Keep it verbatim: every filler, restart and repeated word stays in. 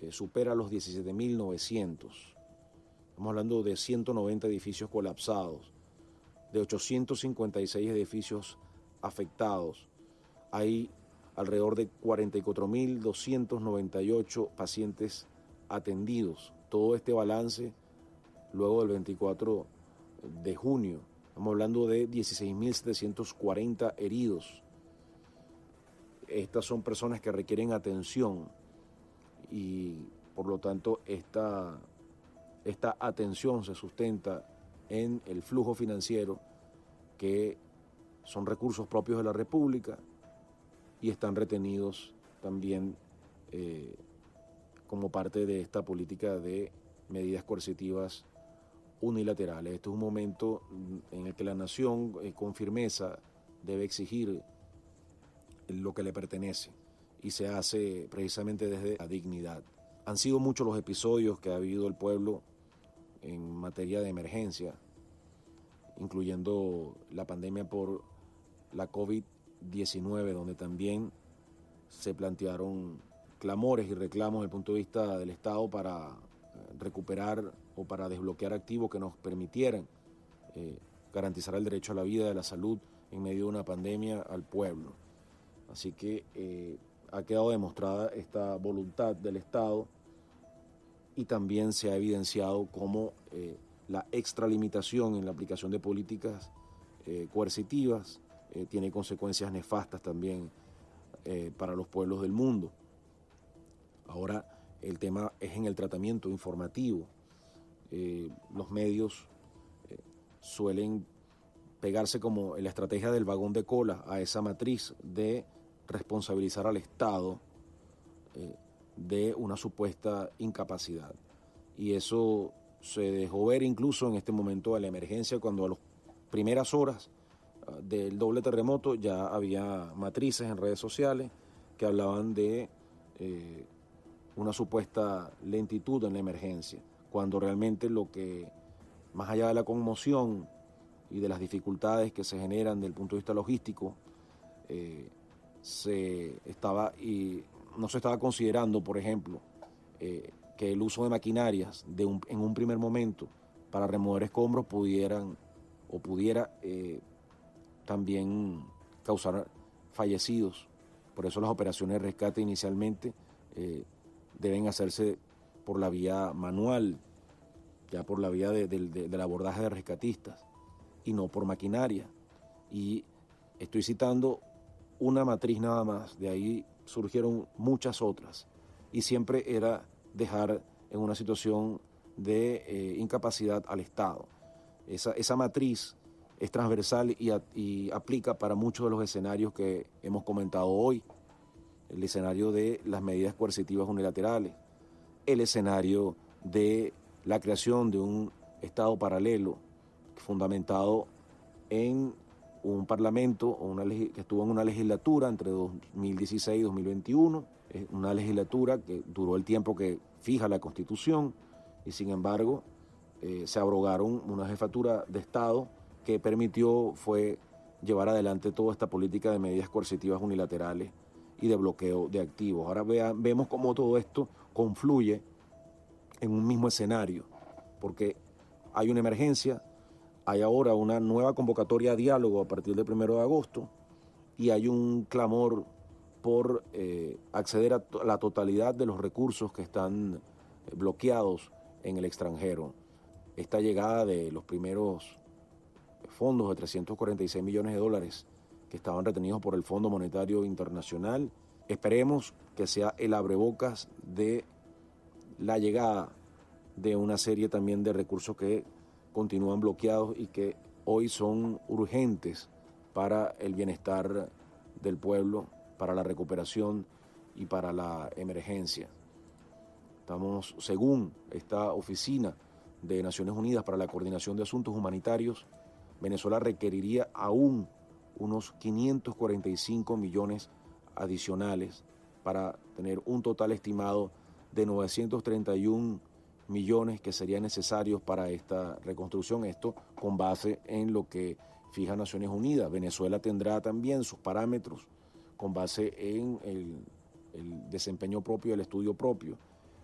eh, supera los diecisiete mil novecientos. Estamos hablando de ciento noventa edificios colapsados, de ochocientos cincuenta y seis edificios afectados. Hay alrededor de cuarenta y cuatro mil doscientos noventa y ocho pacientes atendidos. Todo este balance luego del veinticuatro de junio. Estamos hablando de dieciséis mil setecientos cuarenta heridos. Estas son personas que requieren atención y por lo tanto esta, esta atención se sustenta en el flujo financiero, que son recursos propios de la República y están retenidos también eh, como parte de esta política de medidas coercitivas unilaterales. Este es un momento en el que la nación eh, con firmeza debe exigir lo que le pertenece y se hace precisamente desde la dignidad. Han sido muchos los episodios que ha vivido el pueblo en materia de emergencia, incluyendo la pandemia por la COVID diecinueve, donde también se plantearon clamores y reclamos desde el punto de vista del Estado para recuperar o para desbloquear activos que nos permitieran eh, garantizar el derecho a la vida y a la salud en medio de una pandemia al pueblo. Así que eh, ha quedado demostrada esta voluntad del Estado y también se ha evidenciado cómo eh, la extralimitación en la aplicación de políticas eh, coercitivas eh, tiene consecuencias nefastas también eh, para los pueblos del mundo. Ahora el tema es en el tratamiento informativo. Eh, los medios eh, suelen pegarse como en la estrategia del vagón de cola a esa matriz de responsabilizar al Estado eh, de una supuesta incapacidad. Y eso se dejó ver incluso en este momento de la emergencia, cuando a las primeras horas uh, del doble terremoto ya había matrices en redes sociales que hablaban de eh, una supuesta lentitud en la emergencia, cuando realmente lo que, más allá de la conmoción y de las dificultades que se generan desde el punto de vista logístico, eh, se estaba y no se estaba considerando, por ejemplo, eh, que el uso de maquinarias de un, en un primer momento para remover escombros pudieran o pudiera eh, también causar fallecidos. Por eso las operaciones de rescate inicialmente eh, deben hacerse por la vía manual, ya por la vía de, de, de, del abordaje de rescatistas y no por maquinaria. Y estoy citando una matriz nada más, de ahí surgieron muchas otras y siempre era dejar en una situación de eh, incapacidad al Estado. Esa, esa matriz es transversal y, a, y aplica para muchos de los escenarios que hemos comentado hoy. El escenario de las medidas coercitivas unilaterales, el escenario de la creación de un Estado paralelo fundamentado en un parlamento o una que estuvo en una legislatura entre dos mil dieciséis y dos mil veintiuno, una legislatura que duró el tiempo que fija la Constitución y sin embargo eh, se abrogaron una jefatura de Estado que permitió fue llevar adelante toda esta política de medidas coercitivas unilaterales y de bloqueo de activos. Ahora vea, vemos cómo todo esto confluye en un mismo escenario, porque hay una emergencia, hay ahora una nueva convocatoria a diálogo a partir del primero de agosto y hay un clamor por eh, acceder a to- la totalidad de los recursos que están eh, bloqueados en el extranjero. Esta llegada de los primeros fondos de trescientos cuarenta y seis millones de dólares que estaban retenidos por el Fondo Monetario Internacional, esperemos que sea el abrebocas de la llegada de una serie también de recursos que continúan bloqueados y que hoy son urgentes para el bienestar del pueblo, para la recuperación y para la emergencia. Estamos, según esta oficina de Naciones Unidas para la Coordinación de Asuntos Humanitarios, Venezuela requeriría aún unos quinientos cuarenta y cinco millones adicionales para tener un total estimado de novecientos treinta y un millones que serían necesarios para esta reconstrucción. Esto con base en lo que fija Naciones Unidas. Venezuela tendrá también sus parámetros con base en el, el desempeño propio, el estudio propio